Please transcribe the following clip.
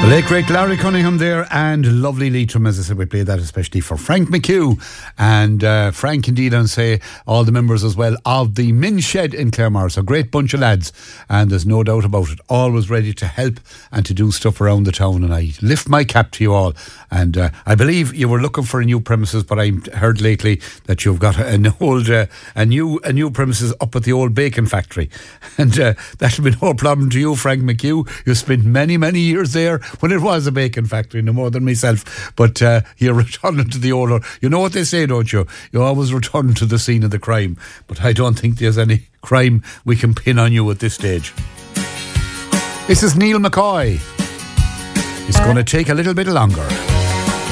Late great Larry Cunningham there and lovely Leitrim. As I said, we played that especially for Frank McHugh and Frank indeed, and say all the members as well of the Min Shed in Claremore. So great bunch of lads, and there's no doubt about it, always ready to help and to do stuff around the town, and I lift my cap to you all. And I believe you were looking for a new premises, but I heard lately that you've got a new premises up at the old bacon factory, and that'll be no problem to you, Frank McHugh. You spent many years there when it was a bacon factory, no more than myself. But you're returning to the old... You know what they say, don't you? You always return to the scene of the crime. But I don't think there's any crime we can pin on you at this stage. This is Neil McCoy. It's going to take a little bit longer.